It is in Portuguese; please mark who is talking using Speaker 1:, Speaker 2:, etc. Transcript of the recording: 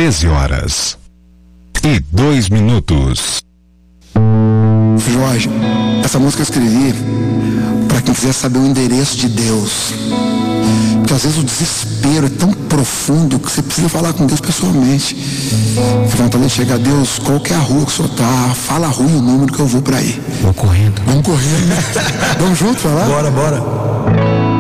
Speaker 1: 13h02.
Speaker 2: Jorge, essa música eu escrevi para quem quiser saber o endereço de Deus. Porque às vezes o desespero é tão profundo que você precisa falar com Deus pessoalmente. Você vai poder chegar a Deus, qual que é a rua que o senhor tá? Fala a rua e o número que eu vou para aí.
Speaker 3: Vou correndo.
Speaker 2: Vamos correndo, né? Vamos junto falar?
Speaker 3: Bora.